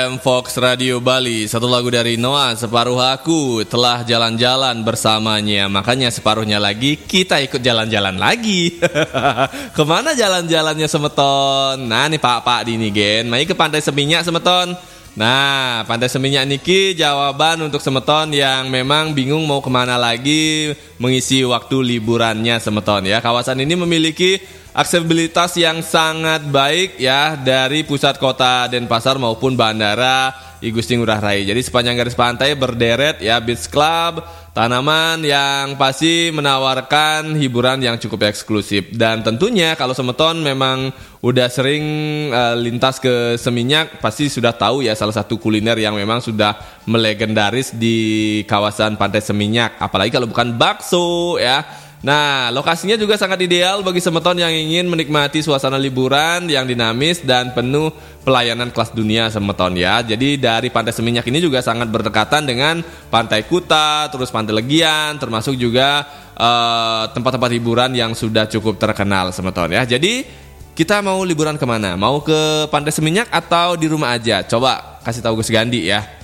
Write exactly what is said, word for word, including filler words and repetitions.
Fox Radio Bali, satu lagu dari Noah, Separuh Aku, telah jalan-jalan bersamanya. Makanya separuhnya lagi kita ikut jalan-jalan lagi. Kemana jalan-jalannya semeton? Nah nih pak-pak di ini gen, main ke Pantai Seminyak semeton. Nah Pantai Seminyak niki jawaban untuk semeton yang memang bingung mau kemana lagi mengisi waktu liburannya semeton ya. Kawasan ini memiliki aksesibilitas yang sangat baik ya dari pusat kota Denpasar maupun bandara I Gusti Ngurah Rai. Jadi sepanjang garis pantai berderet ya beach club, tanaman yang pasti menawarkan hiburan yang cukup eksklusif. Dan tentunya kalau semeton memang udah sering uh, lintas ke Seminyak pasti sudah tahu ya salah satu kuliner yang memang sudah melegendaris di kawasan Pantai Seminyak. Apalagi kalau bukan bakso ya. Nah, lokasinya juga sangat ideal bagi semeton yang ingin menikmati suasana liburan yang dinamis dan penuh pelayanan kelas dunia semeton ya. Jadi dari Pantai Seminyak ini juga sangat berdekatan dengan Pantai Kuta, terus Pantai Legian, termasuk juga uh, tempat-tempat hiburan yang sudah cukup terkenal semeton ya. Jadi kita mau liburan kemana? Mau ke Pantai Seminyak atau di rumah aja? Coba kasih tahu Gus Gandhi ya.